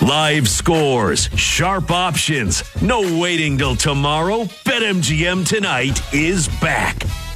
Live scores, sharp options, no waiting till tomorrow. BetMGM tonight is back.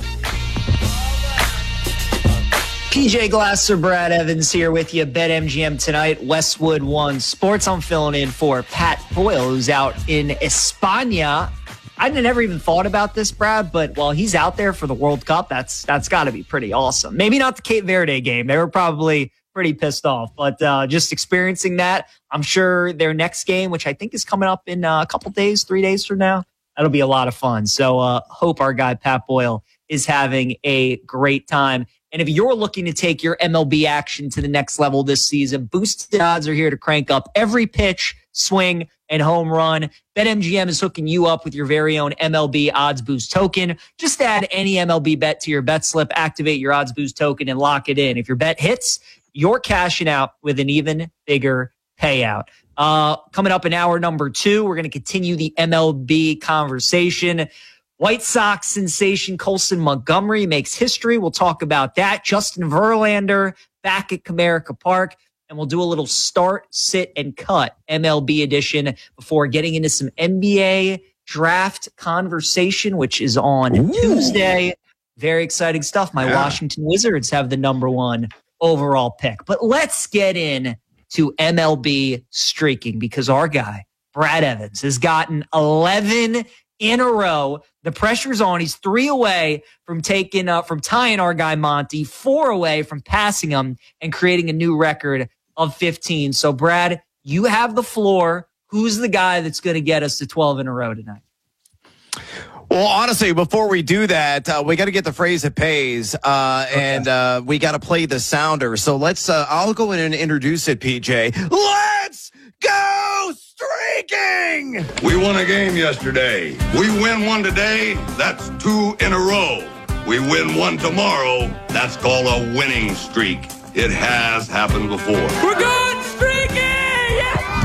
PJ Glasser, Brad Evans here with you. BetMGM tonight, Westwood One Sports. I'm filling in for Pat Boyle, who's out in España. I never even thought about this, Brad, but while he's out there for the World Cup, that's got to be pretty awesome. Maybe not the Cape Verde game. They were probably pretty pissed off, but just experiencing that, I'm sure their next game, which I think is coming up in a couple days, 3 days from now, that'll be a lot of fun. So hope our guy Pat Boyle is having a great time. And if you're looking to take your MLB action to the next level this season, Boosted Odds are here to crank up every pitch, swing, and home run. BetMGM is hooking you up with your very own MLB Odds Boost token. Just add any MLB bet to your bet slip, activate your Odds Boost token, and lock it in. If your bet hits, you're cashing out with an even bigger payout. Coming up in hour number 2, we're going to continue the MLB conversation. White Sox sensation Colson Montgomery makes history. We'll talk about that. Justin Verlander back at Comerica Park. And we'll do a little start, sit, and cut MLB edition before getting into some NBA draft conversation, which is on Tuesday. Very exciting stuff. My Washington Wizards have the number 1 overall pick. But let's get in to MLB streaking because our guy, Brad Evans, has gotten 11 in a row. The pressure's on. He's 3 away from tying our guy Monty, 4 away from passing him and creating a new record of 15. So, Brad, you have the floor. Who's the guy that's going to get us to 12 in a row tonight? Well, honestly, before we do that, we got to get the phrase that pays, and we got to play the sounder. So let's, I'll go in and introduce it, PJ. Let's go streaking! We won a game yesterday. We win one today, that's 2 in a row. We win one tomorrow, that's called a winning streak. It has happened before. We're going streaking! Yeah!